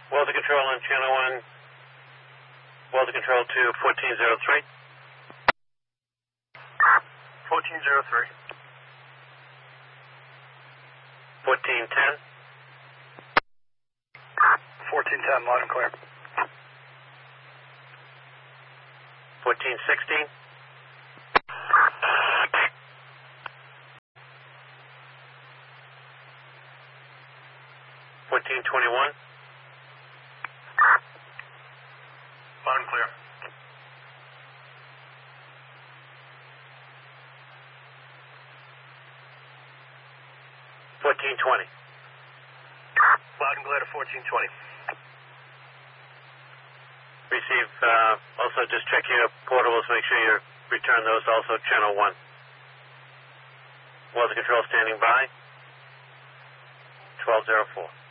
Weather control on channel 1. Weather control to 1403. 1403. 1410. 1410, loud and clear. 1416. 1421. Loud and clear. 1420. Loud and clear to 1420. Receive, also just check your portables, make sure you return those also, channel 1. Weather control standing by, 1204.